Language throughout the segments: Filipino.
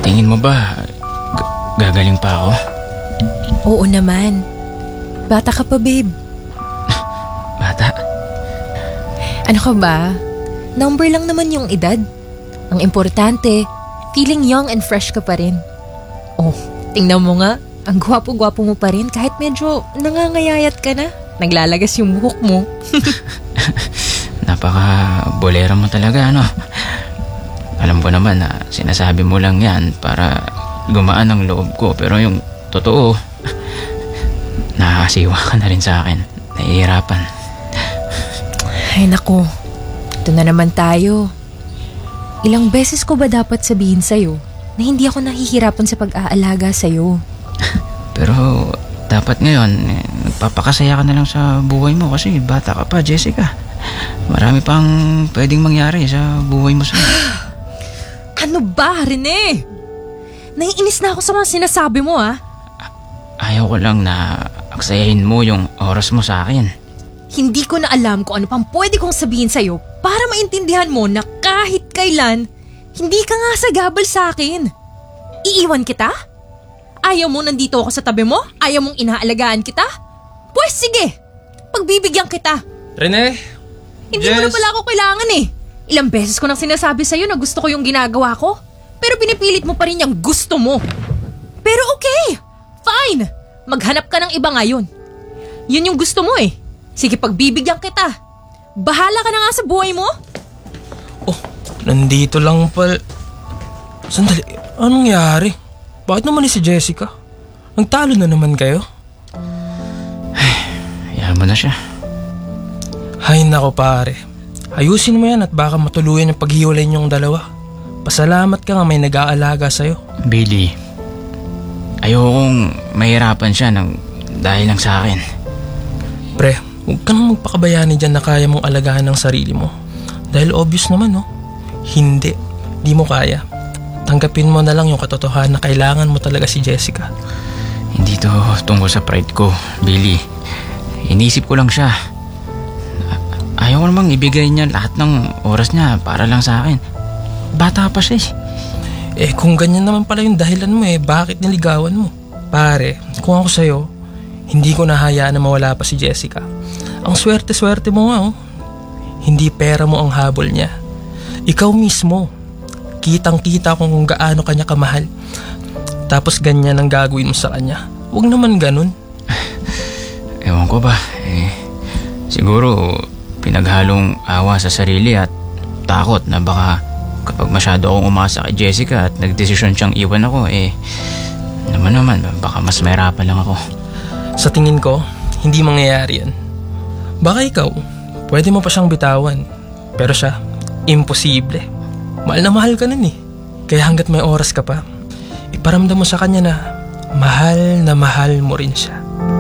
tingin mo ba gagaling pa ako? Oo naman. Bata ka pa, babe. Bata? Ano ka ba? Number lang naman yung edad. Ang importante, feeling young and fresh ka pa rin. Oh, tingnan mo nga. Ang gwapo-gwapo mo pa rin kahit medyo nangangayayat ka na. Naglalagas yung buhok mo. Napaka-bolera mo talaga, ano? Alam ko naman na sinasabi mo lang yan para gumaan ang loob ko. Pero yung totoo, nakakasiwa ka na rin sa akin. Nahihirapan. Ay naku, ito na naman tayo. Ilang beses ko ba dapat sabihin sa'yo na hindi ako nahihirapan sa pag-aalaga sa'yo? Pero dapat ngayon, nagpapakasaya ka na lang sa buhay mo kasi bata ka pa, Jessica. Marami pang pwedeng mangyari sa buhay mo sa'yo. Ano ba, Rene? Naiinis na ako sa mga sinasabi mo, ha? Ayaw ko lang na aksayahin mo yung oras mo sa akin. Hindi ko na alam kung ano pang pwede kong sabihin sa'yo para maintindihan mo na kahit kailan, hindi ka nga sagabal sa akin. Iiwan kita? Ayaw mo nandito ako sa tabi mo? Ayaw mong inaalagaan kita? Pues sige, pagbibigyan kita. Rene? Hindi mo na pala ako kailangan eh. Ilang beses ko nang sinasabi sa'yo na gusto ko yung ginagawa ko. Pero pinipilit mo pa rin yung gusto mo. Pero okay, fine. Maghanap ka ng iba ngayon. Yun yung gusto mo eh. Sige, pagbibigyan kita. Bahala ka na nga sa buhay mo. Oh, nandito lang pala. Sandali, anong nangyari? Bakit naman si Jessica? Nagtalo na naman kayo? Hayaan mo na siya. Hay nako pare. Ayusin mo yan at baka matuluyan yung paghiwalay niyong dalawa. Pasalamat ka nga may nag-aalaga sa'yo. Billy, ayokong mahirapan siya dahil lang sa akin. Pre, huwag ka nang magpakabayani dyan na kaya mong alagaan ng sarili mo. Dahil obvious naman, no? Hindi. Di mo kaya. Tanggapin mo na lang yung katotohanan na kailangan mo talaga si Jessica. Hindi to tungkol sa pride ko, Billy. Inisip ko lang siya. Ayaw ko namang ibigay niya lahat ng oras niya para lang sa akin. Bata pa siya eh. Kung ganyan naman pala yung dahilan mo bakit niligawan mo? Pare, kung ako sa'yo, hindi ko nahayaan na mawala pa si Jessica. Ang swerte-swerte mo nga, oh. Hindi pera mo ang habol niya. Ikaw mismo. Kitang-kita kung gaano kanya kamahal. Tapos ganyan ang gagawin mo sa kanya. Huwag naman ganun. Ewan ko ba, siguro pinaghalong awa sa sarili at takot na baka kapag masyado akong umasa kay Jessica at nagdesisyon siyang iwan ako, naman, baka mas mahirapan lang ako. Sa tingin ko, hindi mangyayari yan. Baka ikaw, pwede mo pa siyang bitawan. Pero siya, imposible. Mahal ka nun eh. Kaya hanggat may oras ka pa, iparamdam mo sa kanya na mahal mo rin siya.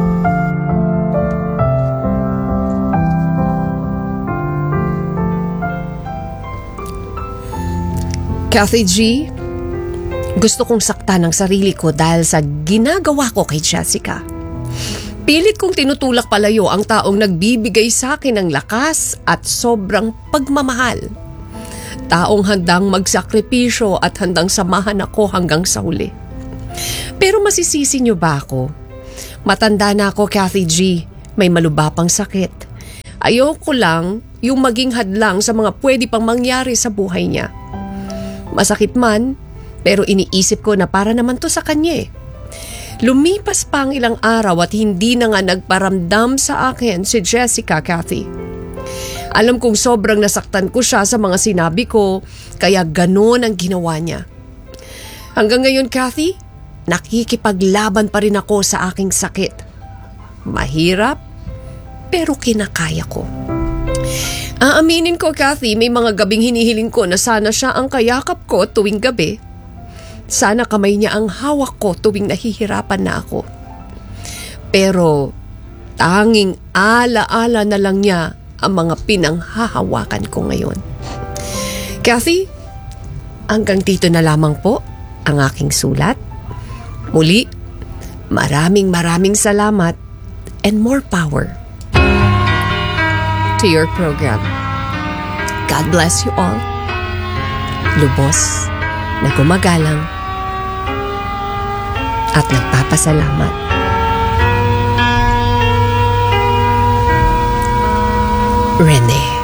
Kathy G, gusto kong saktan ang sarili ko dahil sa ginagawa ko kay Jessica. Pilit kong tinutulak palayo ang taong nagbibigay sa akin ng lakas at sobrang pagmamahal. Taong handang magsakripisyo at handang samahan ako hanggang sa huli. Pero masisisi niyo ba ako? Matanda na ako, Kathy G. May malubapang sakit. Ayoko lang yung maging hadlang sa mga pwede pang mangyari sa buhay niya. Masakit man, pero iniisip ko na para naman to sa kanya eh. Lumipas pa ang ilang araw at hindi na nga nagparamdam sa akin si Jessica, Kathy. Alam kong sobrang nasaktan ko siya sa mga sinabi ko, kaya ganoon ang ginawa niya. Hanggang ngayon, Kathy, nakikipaglaban pa rin ako sa aking sakit. Mahirap, pero kinakaya ko. Aaminin ko, Kathy, may mga gabing hinihiling ko na sana siya ang kayakap ko tuwing gabi. Sana kamay niya ang hawak ko tuwing nahihirapan na ako. Pero tanging ala-ala na lang niya ang mga pinanghahawakan ko ngayon. Kathy, hanggang dito na lamang po ang aking sulat. Muli, maraming salamat and more power to your program. God bless you all. Lubos na gumagalang, at nagpapasalamat. Rene.